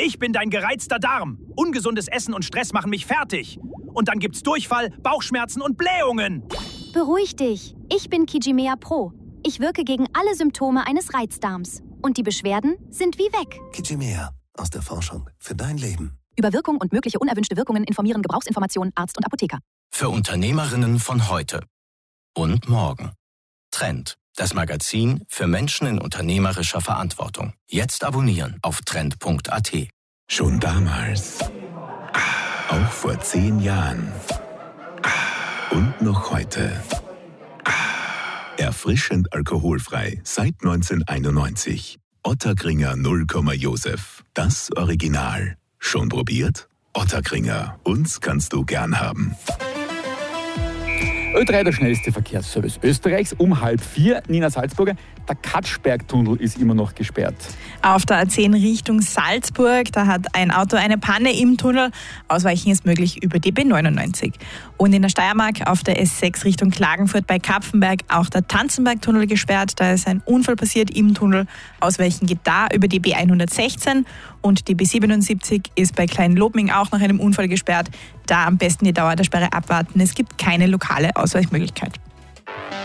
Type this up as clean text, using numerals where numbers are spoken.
Ich bin dein gereizter Darm. Ungesundes Essen und Stress machen mich fertig. Und dann gibt's Durchfall, Bauchschmerzen und Blähungen. Beruhig dich. Ich bin Kijimea Pro. Ich wirke gegen alle Symptome eines Reizdarms. Und die Beschwerden sind wie weg. Kijimea. Aus der Forschung für dein Leben. Über Wirkung und mögliche unerwünschte Wirkungen informieren Gebrauchsinformationen Arzt und Apotheker. Für Unternehmerinnen von heute und morgen. Trend. Das Magazin für Menschen in unternehmerischer Verantwortung. Jetzt abonnieren auf trend.at. Schon damals. Auch vor 10 Jahren. Und noch heute. Erfrischend alkoholfrei seit 1991. Ottakringer 0, Josef. Das Original. Schon probiert? Ottakringer. Uns kannst du gern haben. Ö3, der schnellste Verkehrsservice Österreichs, um 3:30. Nina Salzburger, der Katschbergtunnel ist immer noch gesperrt. Auf der A10 Richtung Salzburg, da hat ein Auto eine Panne im Tunnel. Ausweichen ist möglich über die B99. Und in der Steiermark auf der S6 Richtung Klagenfurt bei Kapfenberg auch der Tanzenbergtunnel gesperrt. Da ist ein Unfall passiert im Tunnel. Ausweichen geht da über die B116. Und die B77 ist bei Kleinlobming auch nach einem Unfall gesperrt. Da am besten die Dauer der Sperre abwarten. Es gibt keine lokale Ausweichmöglichkeit.